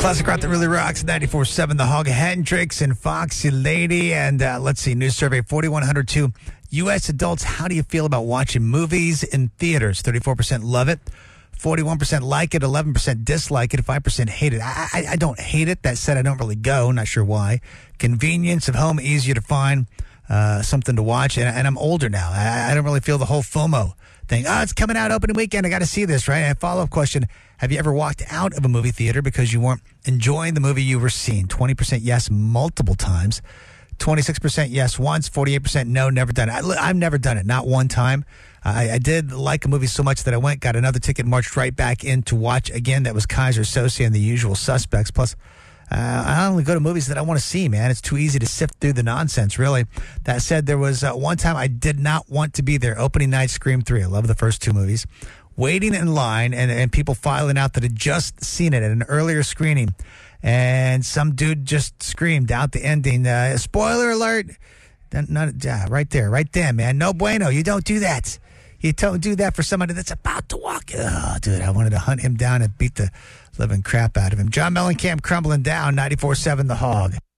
Classic rock that really rocks. 94.7 The Hog, Hendrix and Foxy Lady. And let's see, news survey 4,102 U.S. adults. How do you feel about watching movies in theaters? 34% love it. 41% like it. 11% dislike it. 5% hate it. I don't hate it. That said, I don't really go. Not sure why. Convenience of home, easier to find something to watch. And I'm older now. I don't really feel the whole FOMO thing. Oh, it's coming out opening weekend. I got to see this, right? And a follow-up question. Have you ever walked out of a movie theater because you weren't enjoying the movie you were seeing? 20% yes, multiple times. 26% yes once. 48% no, never done it. I've never done it, not one time. I did like a movie so much that I went, got another ticket, marched right back in to watch again. That was Kaiser Soze and The Usual Suspects. Plus, I only go to movies that I want to see, man. It's too easy to sift through the nonsense, really. That said, there was one time I did not want to be there. Opening night, Scream 3. I love the first two movies. Waiting in line and people filing out that had just seen it at an earlier screening. And some dude just screamed out the ending. Spoiler alert. Right there, right then, man. No bueno. You don't do that. You don't do that for somebody that's about to walk. Oh, dude, I wanted to hunt him down and beat the living crap out of him. John Mellencamp crumbling down, 94.7 The Hog.